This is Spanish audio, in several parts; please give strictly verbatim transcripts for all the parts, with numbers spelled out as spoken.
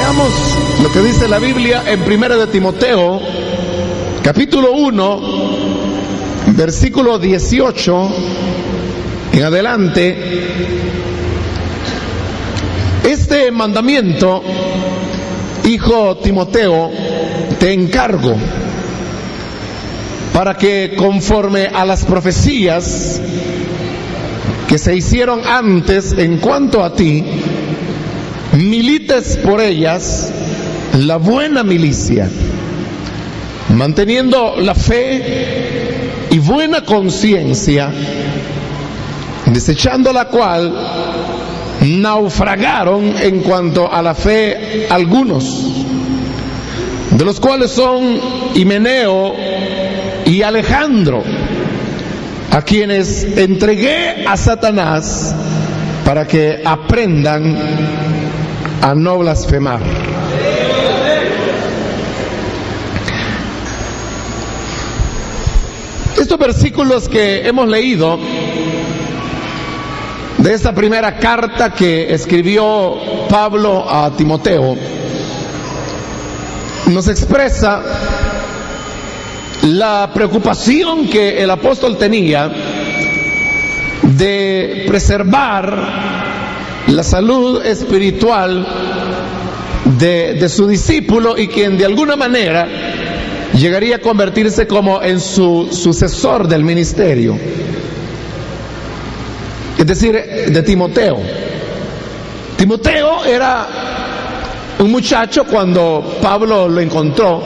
Veamos lo que dice la Biblia en Primera de Timoteo, capítulo uno, versículo dieciocho en adelante. Este mandamiento, hijo Timoteo, te encargo para que conforme a las profecías que se hicieron antes en cuanto a ti, milites por ellas la buena milicia, manteniendo la fe y buena conciencia, desechando la cual naufragaron en cuanto a la fe algunos, de los cuales son Himeneo y Alejandro, a quienes entregué a Satanás para que aprendan a no blasfemar. Estos versículos que hemos leído de esta primera carta que escribió Pablo a Timoteo nos expresa la preocupación que el apóstol tenía de preservar la salud espiritual de, de su discípulo, y quien de alguna manera llegaría a convertirse como en su sucesor del ministerio, es decir, de Timoteo. Timoteo era un muchacho cuando Pablo lo encontró,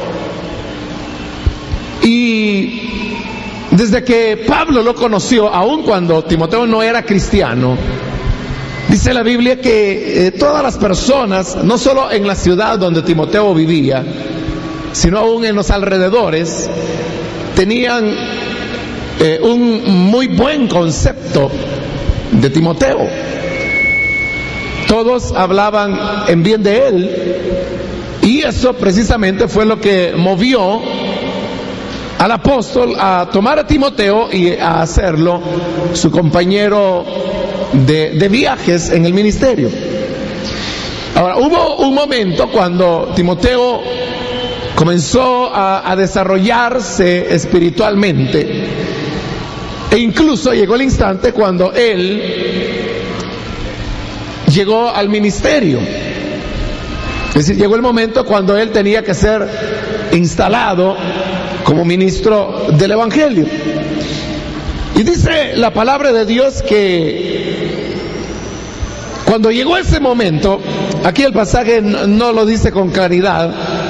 y desde que Pablo lo conoció, aun cuando Timoteo no era cristiano, dice la Biblia que eh, todas las personas, no solo en la ciudad donde Timoteo vivía, sino aún en los alrededores, tenían eh, un muy buen concepto de Timoteo. Todos hablaban en bien de él, y eso precisamente fue lo que movió al apóstol a tomar a Timoteo y a hacerlo su compañero de, de viajes en el ministerio. Ahora, hubo un momento cuando Timoteo comenzó a, a desarrollarse espiritualmente, e incluso llegó el instante cuando él llegó al ministerio. Es decir, llegó el momento cuando él tenía que ser instalado como ministro del Evangelio. Y dice la palabra de Dios que cuando llegó ese momento, aquí el pasaje no lo dice con claridad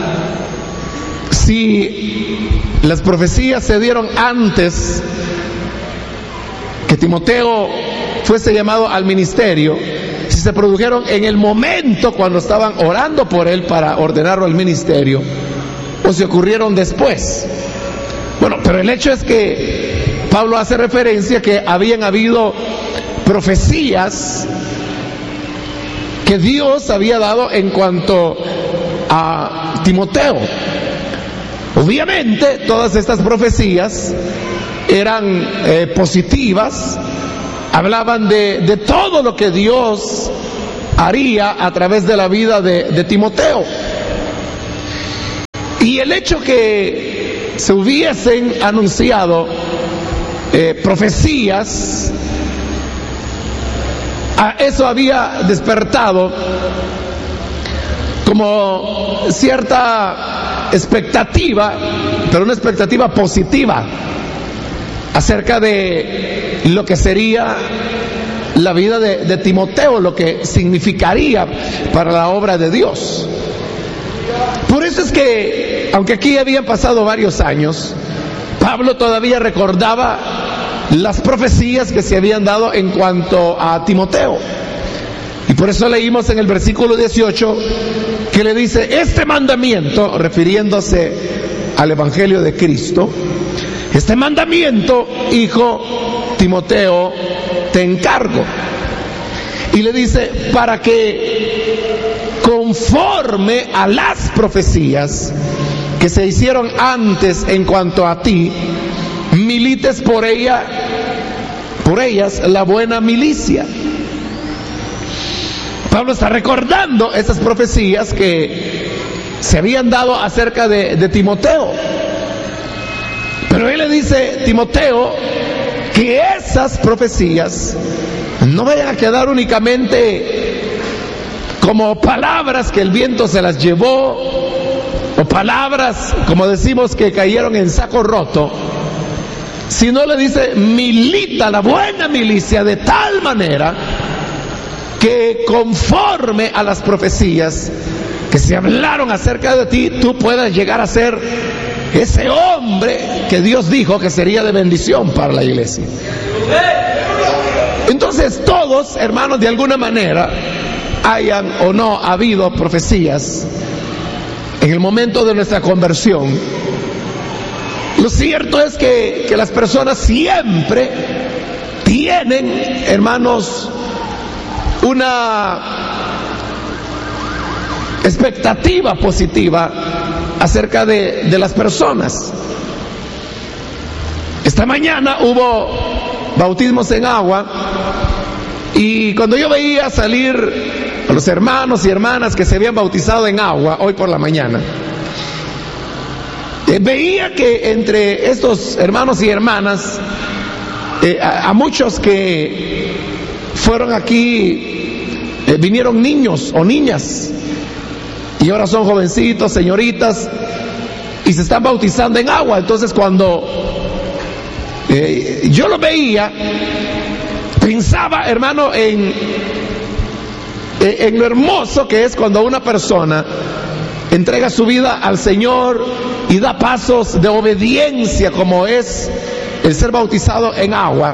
si las profecías se dieron antes que Timoteo fuese llamado al ministerio, si se produjeron en el momento cuando estaban orando por él para ordenarlo al ministerio, o si ocurrieron después. Bueno, pero el hecho es que Pablo hace referencia que habían habido profecías que Dios había dado en cuanto a Timoteo. Obviamente todas estas profecías eran eh, positivas, hablaban de, de todo lo que Dios haría a través de la vida de, de Timoteo. Y el hecho que se hubiesen anunciado eh, profecías, a eso había despertado como cierta expectativa, pero una expectativa positiva acerca de lo que sería la vida de, de Timoteo, lo que significaría para la obra de Dios. Por eso es que, aunque aquí habían pasado varios años, Pablo todavía recordaba las profecías que se habían dado en cuanto a Timoteo. Y por eso leímos en el versículo dieciocho que le dice: este mandamiento, refiriéndose al Evangelio de Cristo, este mandamiento, hijo Timoteo, te encargo. Y le dice, para que conforme a las profecías que se hicieron antes en cuanto a ti, milites por ella, por ellas la buena milicia. Pablo está recordando estas profecías que se habían dado acerca de, de Timoteo. Pero él le dice, Timoteo, que esas profecías no vayan a quedar únicamente como palabras que el viento se las llevó, o palabras, como decimos, que cayeron en saco roto, sino le dice, milita la buena milicia de tal manera que conforme a las profecías que se hablaron acerca de ti, tú puedas llegar a ser ese hombre que Dios dijo que sería de bendición para la iglesia. Entonces todos, hermanos, de alguna manera, hayan o no habido profecías en el momento de nuestra conversión, lo cierto es que, que las personas siempre tienen, hermanos, una expectativa positiva acerca de, de las personas. Esta mañana hubo bautismos en agua, y cuando yo veía salir a los hermanos y hermanas que se habían bautizado en agua hoy por la mañana, eh, veía que entre estos hermanos y hermanas, eh, a, a muchos que fueron aquí, eh, vinieron niños o niñas, y ahora son jovencitos, señoritas, y se están bautizando en agua. Entonces cuando eh, yo lo veía, pensaba, hermano, en, en lo hermoso que es cuando una persona entrega su vida al Señor y da pasos de obediencia, como es el ser bautizado en agua.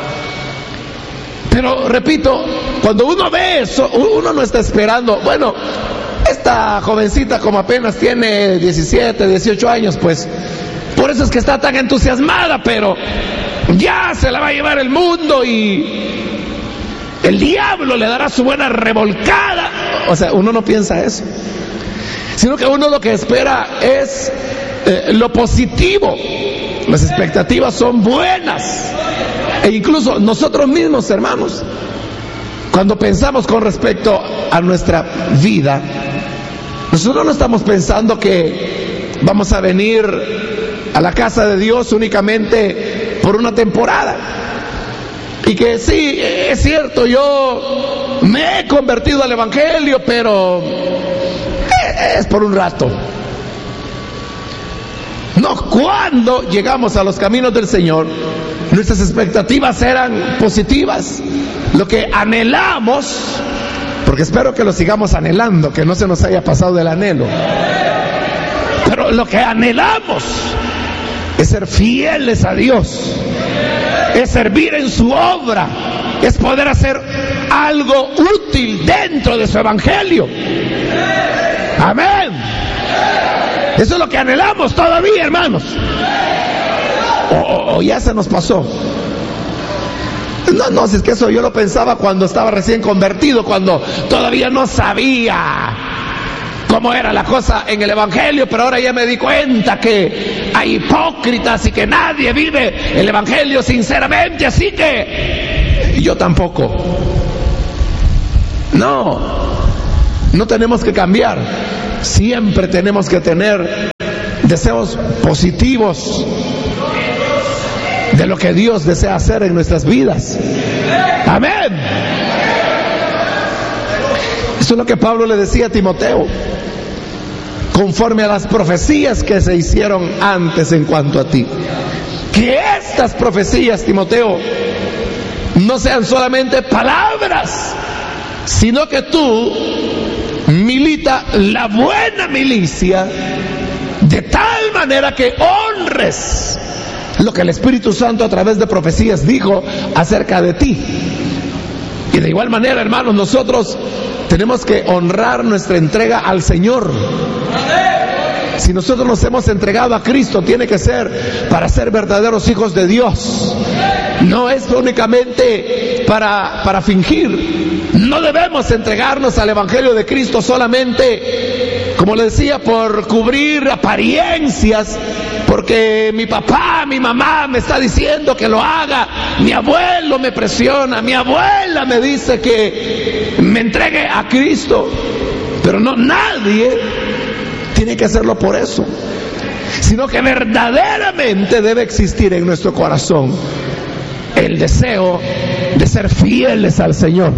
Pero repito, cuando uno ve eso, uno no está esperando, bueno, esta jovencita como apenas tiene diecisiete, dieciocho años, pues por eso es que está tan entusiasmada, pero ya se la va a llevar el mundo y el diablo le dará su buena revolcada. O sea, uno no piensa eso, sino que uno lo que espera es eh, lo positivo. Las expectativas son buenas, e incluso nosotros mismos, hermanos, cuando pensamos con respecto a nuestra vida, nosotros no estamos pensando que vamos a venir a la casa de Dios únicamente por una temporada, y que sí, es cierto, yo me he convertido al evangelio, pero es por un rato. No, cuando llegamos a los caminos del Señor, nuestras expectativas eran positivas. Lo que anhelamos, porque espero que lo sigamos anhelando, que no se nos haya pasado del anhelo, pero lo que anhelamos es ser fieles a Dios, es servir en su obra, es poder hacer algo útil dentro de su evangelio. Amén. Eso es lo que anhelamos todavía, hermanos. O, o, o ya se nos pasó. No, no, si es que eso yo lo pensaba cuando estaba recién convertido, cuando todavía no sabía cómo era la cosa en el evangelio, pero ahora ya me di cuenta que hay hipócritas y que nadie vive el evangelio sinceramente, así que yo tampoco. No, no tenemos que cambiar. Siempre tenemos que tener deseos positivos de lo que Dios desea hacer en nuestras vidas. Amén. Eso es lo que Pablo le decía a Timoteo, conforme a las profecías que se hicieron antes en cuanto a ti. Que estas profecías, Timoteo, no sean solamente palabras, sino que tú milita la buena milicia de tal manera que honres lo que el Espíritu Santo a través de profecías dijo acerca de ti. Y de igual manera, hermanos, nosotros tenemos que honrar nuestra entrega al Señor. Si nosotros nos hemos entregado a Cristo, tiene que ser para ser verdaderos hijos de Dios. No es únicamente para, para fingir. No debemos entregarnos al Evangelio de Cristo solamente, como le decía, por cubrir apariencias, porque mi papá, mi mamá me está diciendo que lo haga, mi abuelo me presiona, mi abuela me dice que me entregue a Cristo, pero no, nadie tiene que hacerlo por eso, sino que verdaderamente debe existir en nuestro corazón el deseo de ser fieles al Señor.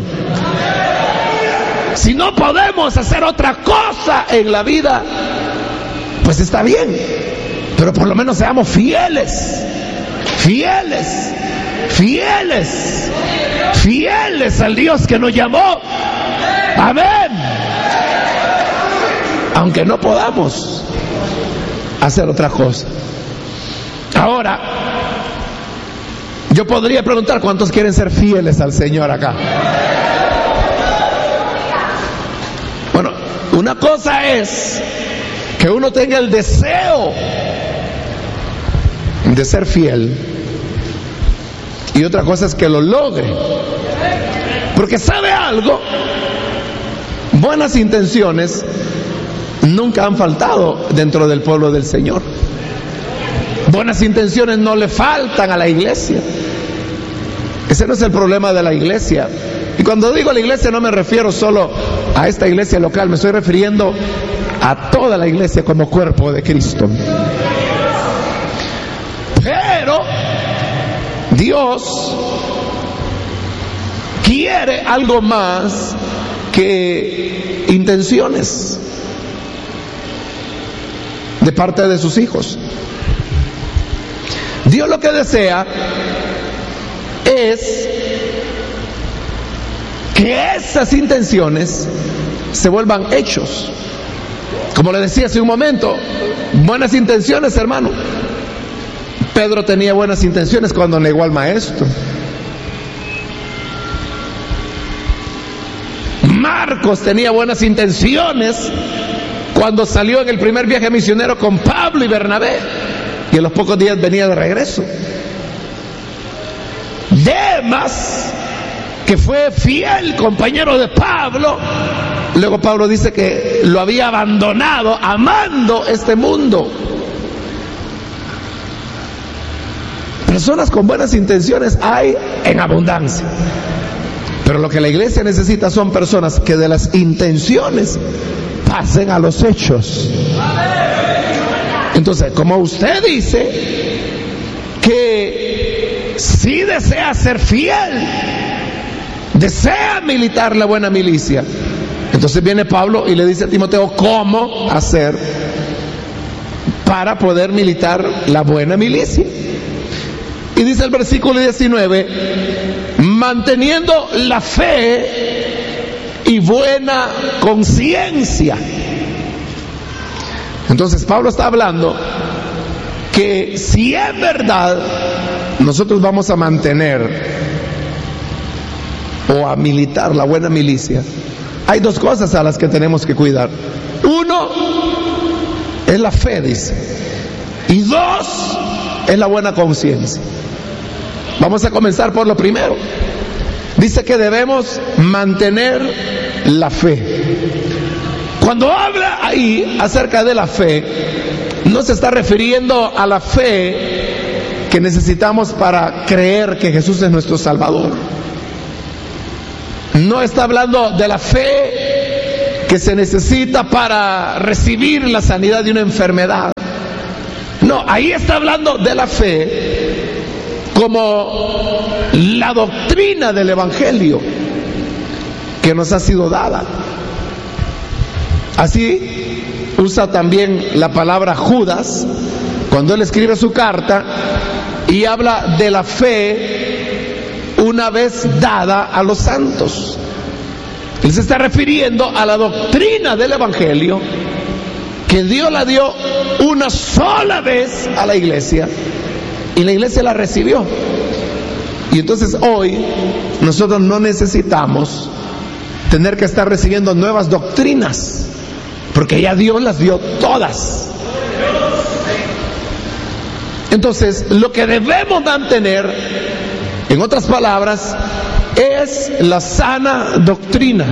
Si no podemos hacer otra cosa en la vida, pues está bien, pero por lo menos seamos fieles, fieles, fieles, fieles al Dios que nos llamó. Amén. Aunque no podamos hacer otra cosa. Ahora, yo podría preguntar cuántos quieren ser fieles al Señor acá. Bueno, una cosa es que uno tenga el deseo de ser fiel, y otra cosa es que lo logre. Porque ¿sabe algo? Buenas intenciones nunca han faltado dentro del pueblo del Señor. Buenas intenciones no le faltan a la iglesia. Ese no es el problema de la iglesia. Y cuando digo la iglesia no me refiero solo a esta iglesia local, me estoy refiriendo a toda la iglesia como cuerpo de Cristo. Pero Dios quiere algo más que intenciones de parte de sus hijos. Dios lo que desea es que esas intenciones se vuelvan hechos. Como le decía hace un momento, buenas intenciones, hermano. Pedro tenía buenas intenciones cuando negó al maestro. Marcos tenía buenas intenciones cuando salió en el primer viaje misionero con Pablo y Bernabé, y en los pocos días venía de regreso. Demas, que fue fiel compañero de Pablo, luego Pablo dice que lo había abandonado amando este mundo. Personas con buenas intenciones hay en abundancia, pero lo que la iglesia necesita son personas que de las intenciones pasen a los hechos. Entonces, como usted dice que si desea ser fiel, desea militar la buena milicia, entonces viene Pablo y le dice a Timoteo cómo hacer para poder militar la buena milicia. Y dice el versículo diecinueve, manteniendo la fe y buena conciencia. Entonces Pablo está hablando que si es verdad nosotros vamos a mantener o a militar la buena milicia, hay dos cosas a las que tenemos que cuidar. Uno es la fe, dice, y dos es la buena conciencia. Vamos a comenzar por lo primero. Dice que debemos mantener la fe. Cuando habla ahí acerca de la fe, no se está refiriendo a la fe que necesitamos para creer que Jesús es nuestro Salvador. No está hablando de la fe que se necesita para recibir la sanidad de una enfermedad. No, ahí está hablando de la fe como la doctrina del Evangelio que nos ha sido dada. Así usa también la palabra Judas cuando él escribe su carta y habla de la fe una vez dada a los santos. Él se está refiriendo a la doctrina del Evangelio que Dios la dio una sola vez a la iglesia y la iglesia la recibió. Y entonces hoy nosotros no necesitamos tener que estar recibiendo nuevas doctrinas, porque ya Dios las dio todas. Entonces lo que debemos mantener, en otras palabras, es la sana doctrina.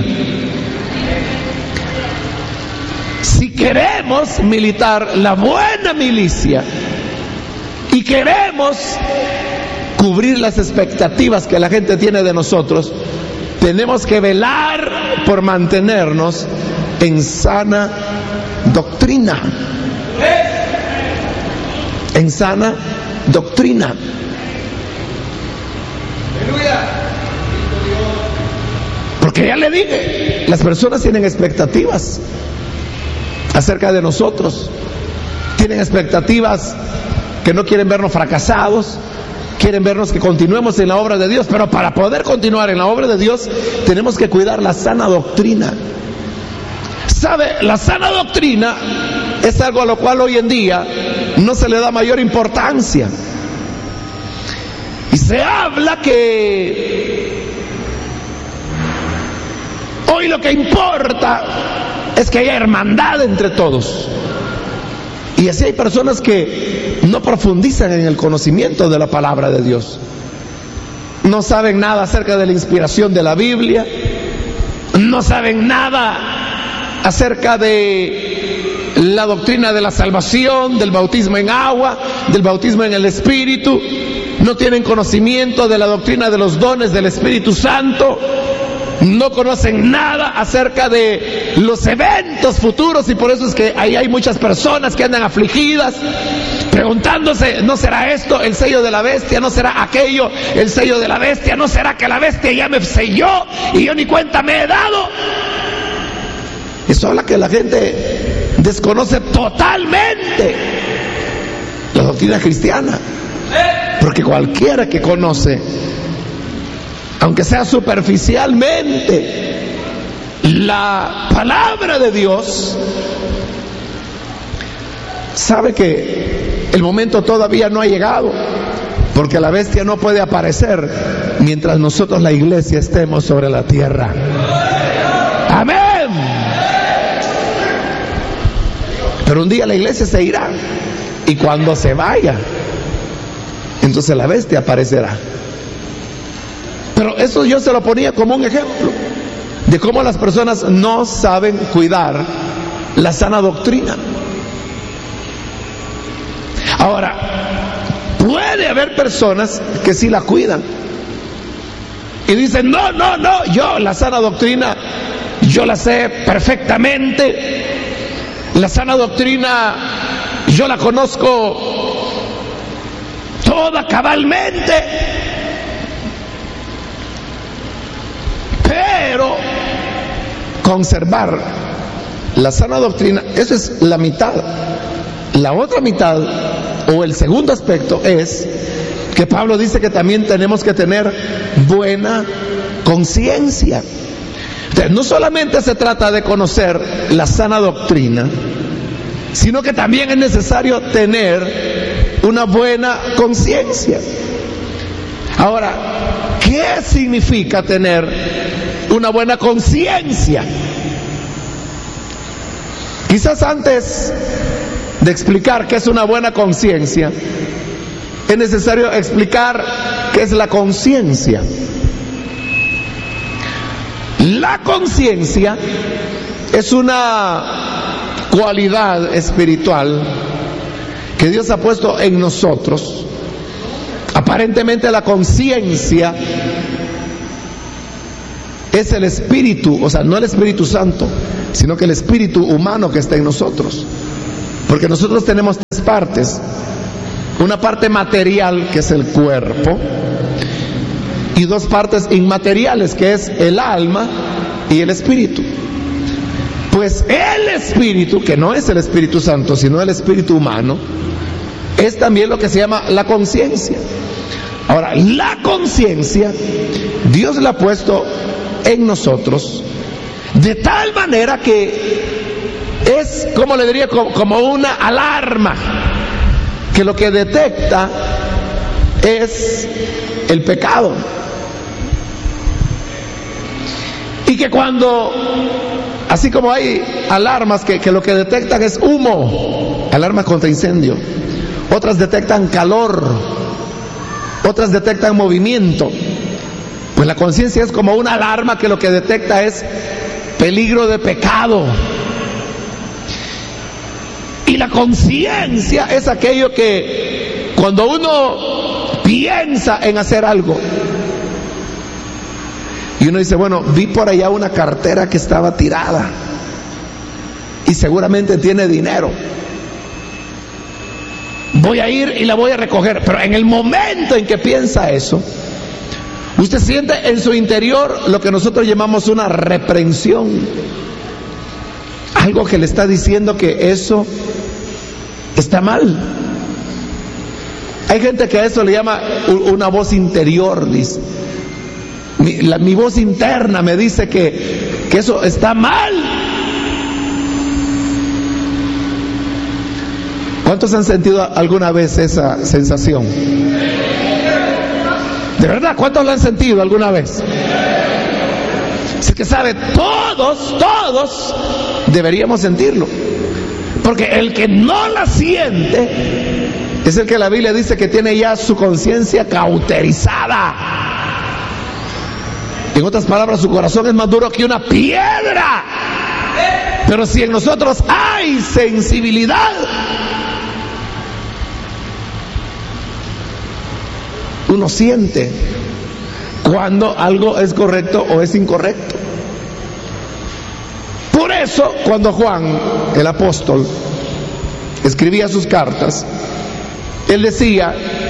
Si queremos militar la buena milicia y queremos cubrir las expectativas que la gente tiene de nosotros, tenemos que velar por mantenernos en sana doctrina. En sana doctrina. Porque ya le dije, las personas tienen expectativas acerca de nosotros, tienen expectativas que no quieren vernos fracasados, quieren vernos que continuemos en la obra de Dios, pero para poder continuar en la obra de Dios tenemos que cuidar la sana doctrina. ¿Sabe? La sana doctrina es algo a lo cual hoy en día no se le da mayor importancia. Y se habla que hoy lo que importa es que haya hermandad entre todos. Y así hay personas que no profundizan en el conocimiento de la palabra de Dios. No saben nada acerca de la inspiración de la Biblia. No saben nada acerca de la doctrina de la salvación, del bautismo en agua, del bautismo en el Espíritu. No tienen conocimiento de la doctrina de los dones del Espíritu Santo. No conocen nada acerca de los eventos futuros, y por eso es que ahí hay muchas personas que andan afligidas, preguntándose, ¿no será esto el sello de la bestia? ¿No será aquello el sello de la bestia? ¿No será que la bestia ya me selló y yo ni cuenta me he dado? Eso habla que la gente desconoce totalmente la doctrina cristiana, porque cualquiera que conoce, aunque sea superficialmente, la palabra de Dios, sabe que el momento todavía no ha llegado, porque la bestia no puede aparecer mientras nosotros, la iglesia, estemos sobre la tierra. Amén. Pero un día la iglesia se irá, y cuando se vaya, entonces la bestia aparecerá. Pero eso yo se lo ponía como un ejemplo de cómo las personas no saben cuidar la sana doctrina. Ahora, puede haber personas que sí la cuidan y dicen, no, no, no, yo la sana doctrina, yo la sé perfectamente, la sana doctrina, yo la conozco toda cabalmente. Pero conservar la sana doctrina, eso es la mitad. La otra mitad, o el segundo aspecto, es que Pablo dice que también tenemos que tener buena conciencia. Entonces, no solamente se trata de conocer la sana doctrina, sino que también es necesario tener una buena conciencia. Ahora, ¿qué significa tener una buena conciencia? Quizás antes de explicar qué es una buena conciencia, es necesario explicar qué es la conciencia. La conciencia es una cualidad espiritual que Dios ha puesto en nosotros. Aparentemente la conciencia es el espíritu, o sea, no el Espíritu Santo, sino que el espíritu humano que está en nosotros. Porque nosotros tenemos tres partes. Una parte material, que es el cuerpo, y dos partes inmateriales, que es el alma y el espíritu. Pues el espíritu, que no es el Espíritu Santo, sino el espíritu humano, es también lo que se llama la conciencia. Ahora, la conciencia, Dios la ha puesto en nosotros de tal manera que es, como le diría, como una alarma, que lo que detecta es el pecado. Y que cuando, así como hay alarmas que, que lo que detectan es humo, alarmas contra incendio, otras detectan calor, otras detectan movimiento, pues Pues la conciencia es como una alarma que lo que detecta es peligro de pecado. Y la conciencia es aquello que cuando uno piensa en hacer algo y uno dice, bueno, vi por allá una cartera que estaba tirada y seguramente tiene dinero, voy a ir y la voy a recoger. Pero en el momento en que piensa eso, usted siente en su interior lo que nosotros llamamos una reprensión, algo que le está diciendo que eso está mal. Hay gente que a eso le llama una voz interior, dice. Mi, la, mi voz interna me dice que, que eso está mal. ¿Cuántos han sentido alguna vez esa sensación? ¿De verdad? ¿Cuántos lo han sentido alguna vez? Así que sabe, todos, todos deberíamos sentirlo. Porque el que no la siente es el que la Biblia dice que tiene ya su conciencia cauterizada. En otras palabras, su corazón es más duro que una piedra. Pero si en nosotros hay sensibilidad, uno siente cuando algo es correcto o es incorrecto. Por eso, cuando Juan, el apóstol, escribía sus cartas, él decía,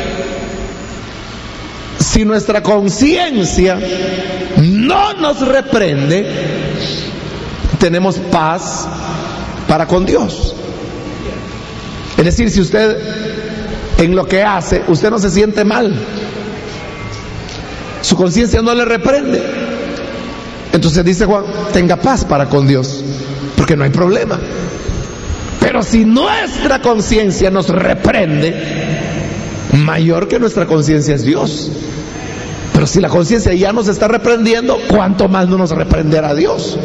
si nuestra conciencia no nos reprende, tenemos paz para con Dios. Es decir, si usted en lo que hace, usted no se siente mal, su conciencia no le reprende, entonces dice Juan, tenga paz para con Dios, porque no hay problema. Pero si nuestra conciencia nos reprende, mayor que nuestra conciencia es Dios. Pero si la conciencia ya nos está reprendiendo, ¿cuánto más no nos reprenderá Dios?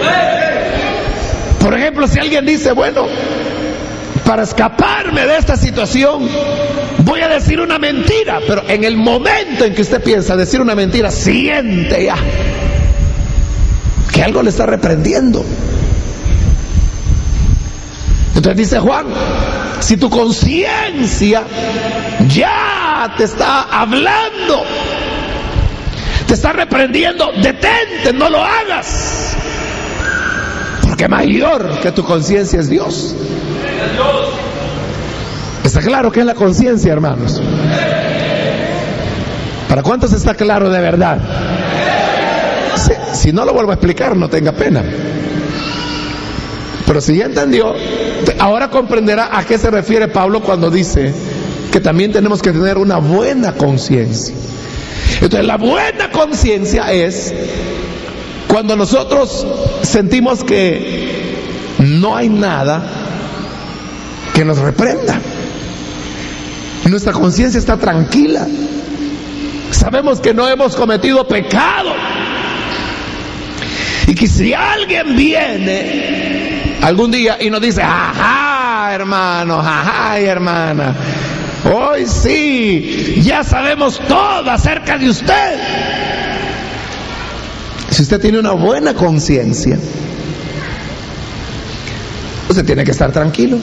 Por ejemplo, si alguien dice, bueno, para escaparme de esta situación voy a decir una mentira, pero en el momento en que usted piensa decir una mentira, siente ya que algo le está reprendiendo. Entonces dice Juan, si tu conciencia ya te está hablando, te está reprendiendo, detente, no lo hagas, porque mayor que tu conciencia es Dios. ¿Está claro qué es la conciencia, hermanos? ¿Para cuántos está claro de verdad? Si, si no lo vuelvo a explicar, no tenga pena. Pero si ya entendió, ahora comprenderá a qué se refiere Pablo cuando dice que también tenemos que tener una buena conciencia. Entonces, la buena conciencia es cuando nosotros sentimos que no hay nada que nos reprenda. Nuestra conciencia está tranquila. Sabemos que no hemos cometido pecado. Y que si alguien viene algún día y nos dice, ajá, hermano, ajá, hermana, hoy sí, ya sabemos todo acerca de usted. Si usted tiene una buena conciencia, usted tiene que estar tranquilo.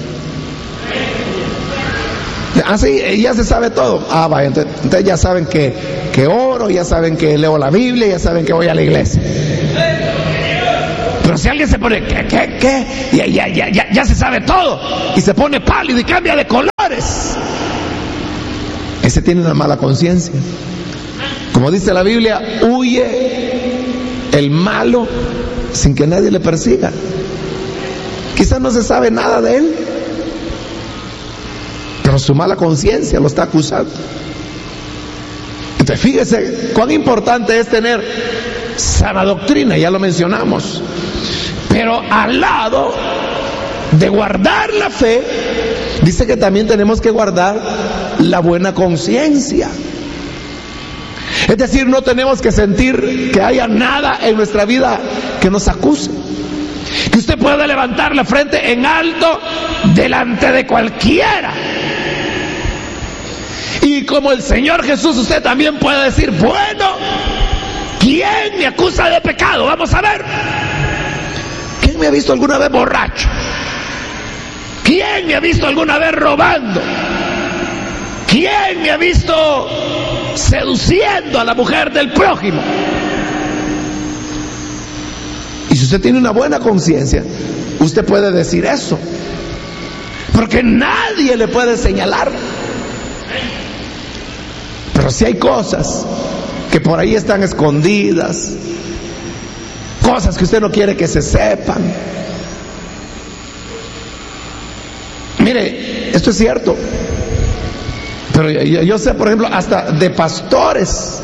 Ah, sí, ya se sabe todo. Ah, vaya, entonces, entonces ya saben que, que oro, ya saben que leo la Biblia, ya saben que voy a la iglesia. Pero si alguien se pone, ¿qué, qué, qué? Ya, ya, ya, ya, ya se sabe todo, y se pone pálido y cambia de colores, ese tiene una mala conciencia. Como dice la Biblia, huye el malo sin que nadie le persiga. Quizás no se sabe nada de él, pero su mala conciencia lo está acusando. Entonces fíjese cuán importante es tener sana doctrina, ya lo mencionamos, pero al lado de guardar la fe, dice que también tenemos que guardar la buena conciencia. Es decir, no tenemos que sentir que haya nada en nuestra vida que nos acuse, que usted pueda levantar la frente en alto delante de cualquiera, y como el Señor Jesús, usted también puede decir, bueno, ¿Quién me acusa de pecado? Vamos a ver. ¿Quién me ha visto alguna vez borracho? ¿Quién me ha visto alguna vez robando? ¿Quién me ha visto seduciendo a la mujer del prójimo? Y si usted tiene una buena conciencia, usted puede decir eso, porque nadie le puede señalar. Pero si hay cosas que por ahí están escondidas, cosas que usted no quiere que se sepan. Mire, esto es cierto, pero yo, yo sé, por ejemplo, hasta de pastores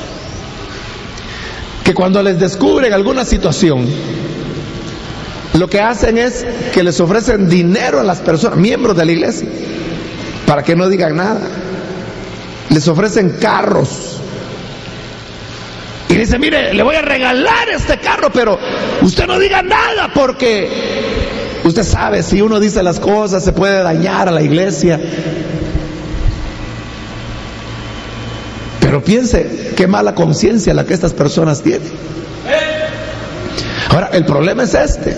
que cuando les descubren alguna situación, lo que hacen es que les ofrecen dinero a las personas, miembros de la iglesia, para que no digan nada. Les ofrecen carros y dicen: mire, le voy a regalar este carro, pero usted no diga nada, porque usted sabe, si uno dice las cosas se puede dañar a la iglesia. Pero piense qué mala conciencia la que estas personas tienen. Ahora, el problema es este,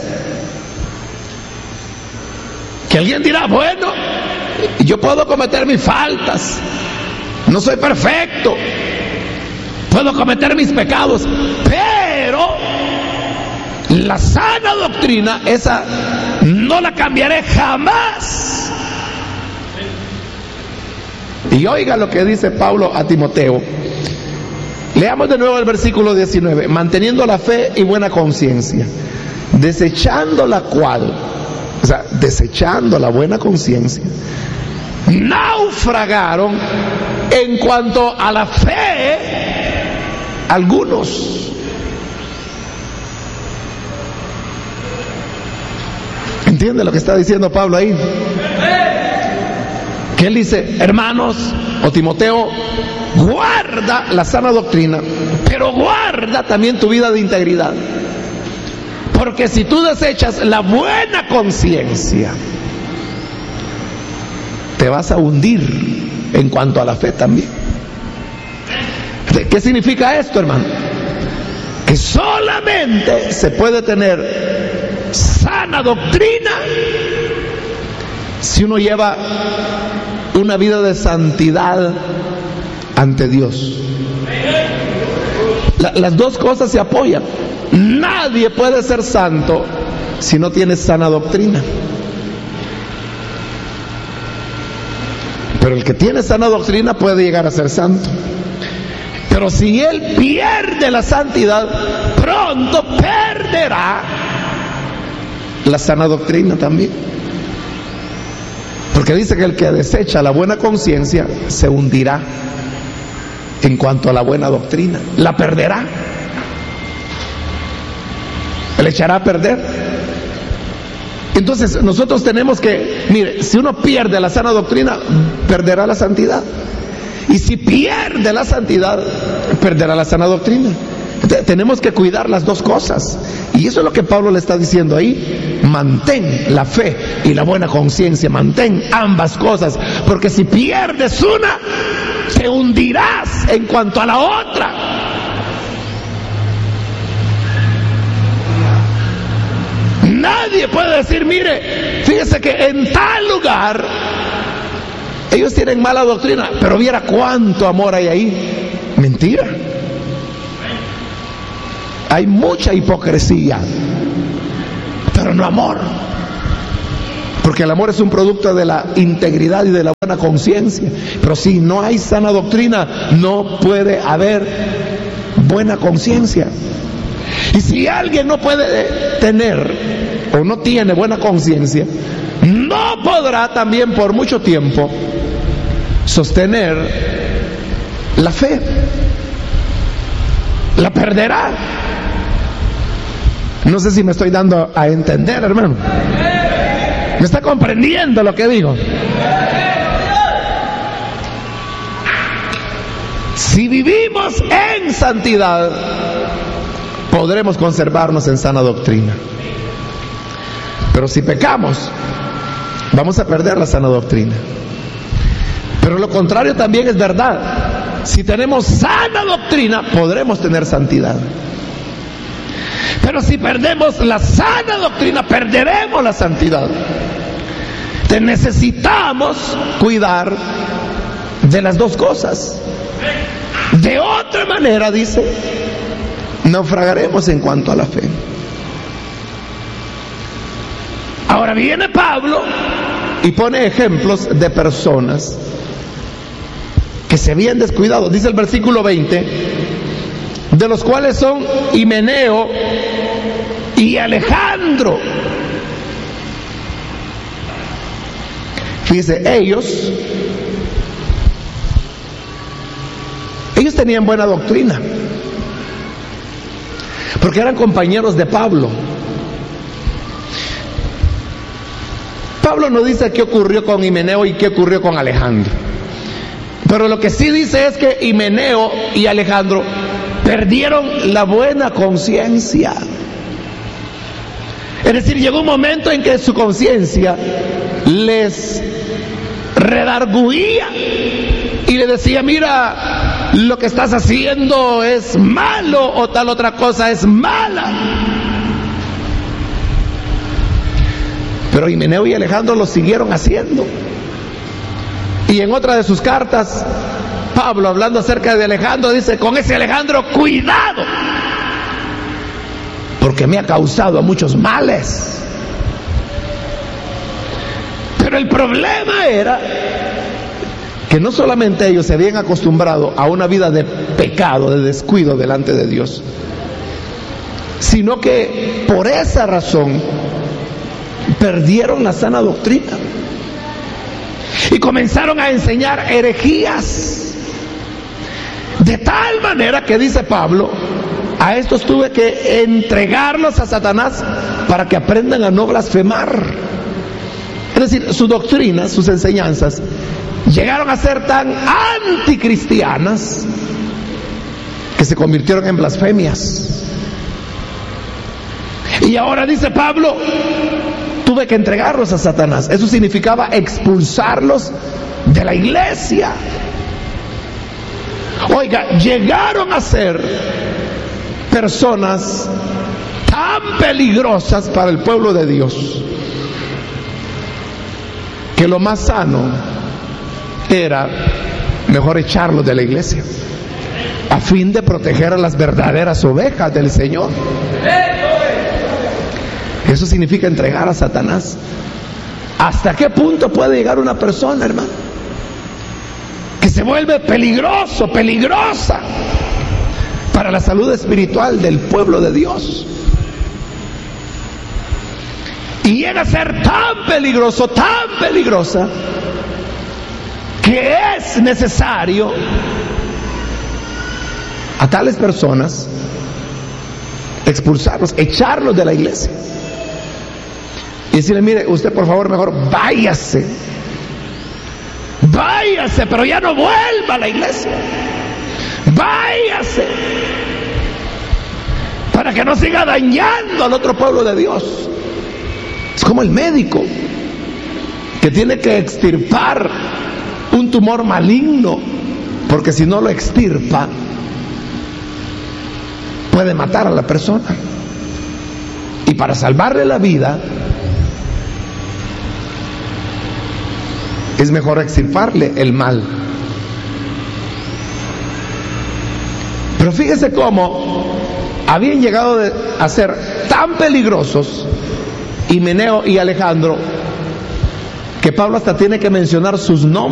que alguien dirá: bueno, yo puedo cometer mis faltas, no soy perfecto, puedo cometer mis pecados, pero la sana doctrina, esa no la cambiaré jamás. Y oiga lo que dice Pablo a Timoteo. Leamos de nuevo el versículo diecinueve. Manteniendo la fe y buena conciencia, desechando la cual, o sea, desechando la buena conciencia, naufragaron en cuanto a la fe algunos. ¿Entiende lo que está diciendo Pablo ahí? Que él dice: hermanos, o Timoteo, guarda la sana doctrina, pero guarda también tu vida de integridad, porque si tú desechas la buena conciencia, te vas a hundir en cuanto a la fe también. ¿Qué significa esto, hermano? Que solamente se puede tener sana doctrina si uno lleva una vida de santidad ante Dios. La, las dos cosas se apoyan. Nadie puede ser santo si no tiene sana doctrina. Pero el que tiene sana doctrina puede llegar a ser santo. Pero si él pierde la santidad, pronto perderá la sana doctrina también. Porque dice que el que desecha la buena conciencia se hundirá en cuanto a la buena doctrina. La perderá. Le echará a perder. Entonces nosotros tenemos que, mire, si uno pierde la sana doctrina, perderá la santidad. Y si pierde la santidad, perderá la sana doctrina. Entonces, tenemos que cuidar las dos cosas. Y eso es lo que Pablo le está diciendo ahí. Mantén la fe y la buena conciencia, mantén ambas cosas, porque si pierdes una, te hundirás en cuanto a la otra. Nadie puede decir: mire, fíjese que en tal lugar ellos tienen mala doctrina, pero viera cuánto amor hay ahí. Mentira. Hay mucha hipocresía, pero no amor. Porque el amor es un producto de la integridad y de la buena conciencia. Pero si no hay sana doctrina, no puede haber buena conciencia. Y si alguien no puede tener o no tiene buena conciencia, no podrá también por mucho tiempo sostener la fe. La perderá. No sé si me estoy dando a entender, hermano. ¿Me está comprendiendo lo que digo? Si vivimos en santidad, podremos conservarnos en sana doctrina. Pero si pecamos, vamos a perder la sana doctrina. Pero lo contrario también es verdad. si tenemos sana doctrina, podremos tener santidad. Pero si perdemos la sana doctrina, perderemos la santidad. Te necesitamos cuidar de las dos cosas. De otra manera, dice, naufragaremos en cuanto a la fe. Ahora viene Pablo y pone ejemplos de personas que se habían descuidado. Dice el versículo veinte, de los cuales son Himeneo y Alejandro. Dice, ellos, ellos tenían buena doctrina, porque eran compañeros de Pablo. Pablo no dice qué ocurrió con Himeneo y qué ocurrió con Alejandro, pero lo que sí dice es que Himeneo y Alejandro perdieron la buena conciencia. Es decir, llegó un momento en que su conciencia les redarguía y le decía, mira, lo que estás haciendo es malo, o tal otra cosa es mala. Pero Himeneo y Alejandro lo siguieron haciendo. Y en otra de sus cartas, Pablo, hablando acerca de Alejandro, dice, con ese Alejandro, cuidado, porque me ha causado muchos males. Pero el problema era que no solamente ellos se habían acostumbrado a una vida de pecado, de descuido delante de Dios, sino que por esa razón perdieron la sana doctrina y comenzaron a enseñar herejías, de tal manera que, dice Pablo, a estos tuve que entregarlos a Satanás para que aprendan a no blasfemar. Es decir, su doctrina, sus enseñanzas llegaron a ser tan anticristianas que se convirtieron en blasfemias. Y ahora, dice Pablo, tuve que entregarlos a Satanás. Eso significaba expulsarlos de la iglesia. Oiga, llegaron a ser personas tan peligrosas para el pueblo de Dios que lo más sano era mejor echarlos de la iglesia a fin de proteger a las verdaderas ovejas del Señor. Eso significa entregar a Satanás. ¿Hasta qué punto puede llegar una persona, hermano, que se vuelve peligroso, peligrosa para la salud espiritual del pueblo de Dios? Y llega a ser tan peligroso, tan peligrosa, que es necesario a tales personas expulsarlos, echarlos de la iglesia y decirle, mire, usted por favor mejor váyase, váyase, pero ya no vuelva a la iglesia, váyase, para que no siga dañando al otro pueblo de Dios. Es como el médico que tiene que extirpar un tumor maligno, porque si no lo extirpa puede matar a la persona, y para salvarle la vida es mejor extirparle el mal. Pero fíjese cómo habían llegado a ser tan peligrosos Himeneo y Alejandro que Pablo hasta tiene que mencionar sus nombres.